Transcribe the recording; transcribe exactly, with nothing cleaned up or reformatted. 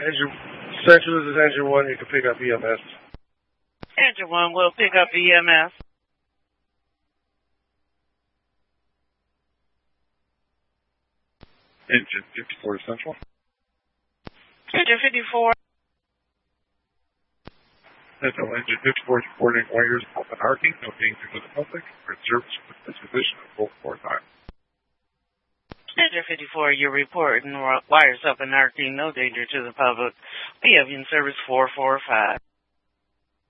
Engine Central, this is Engine one. You can pick up E M S. Engine one will pick up E M S. Engine fifty-four Central. Engine fifty-four. Central Engine fifty-four is reporting wires up and arcing, no danger to the public, or service with disposition of full four time. Engine fifty-four, you're reporting wires up and arcing, no danger to the public. We have in service four four five.